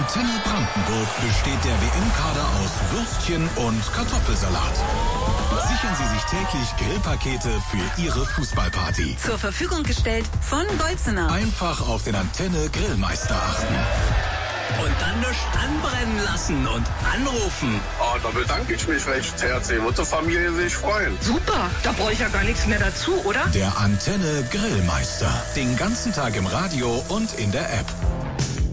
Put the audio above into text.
Antenne Brandenburg besteht der WM-Kader aus Würstchen und Kartoffelsalat. Sichern Sie sich täglich Grillpakete für Ihre Fußballparty. Zur Verfügung gestellt von Bolzener. Einfach auf den Antenne Grillmeister achten. Und dann nicht anbrennen lassen und anrufen. Oh, da bedanke ich mich recht herzlich. Wird die Familie sich freuen. Super, da brauche ich ja gar nichts mehr dazu, oder? Der Antenne Grillmeister. Den ganzen Tag im Radio und in der App.